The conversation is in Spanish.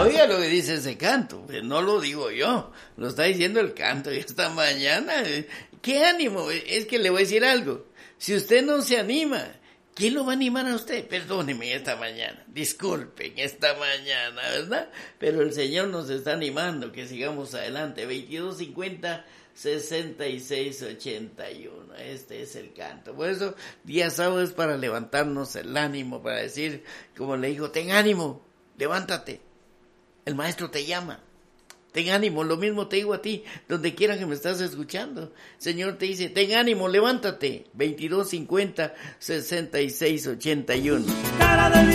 oiga lo que dice ese canto, pues no lo digo yo, lo está diciendo el canto y esta mañana. ¡Qué ánimo! Es que le voy a decir algo. Si usted no se anima, ¿quién lo va a animar a usted? Perdóneme esta mañana, disculpen esta mañana, ¿verdad? Pero el Señor nos está animando, que sigamos adelante. 2250-6681, este es el canto. Por eso, día sábado es para levantarnos el ánimo, para decir, como le dijo, ten ánimo, levántate, el maestro te llama. Ten ánimo, lo mismo te digo a ti, donde quiera que me estás escuchando. Señor te dice, ten ánimo, levántate. 2250-6681.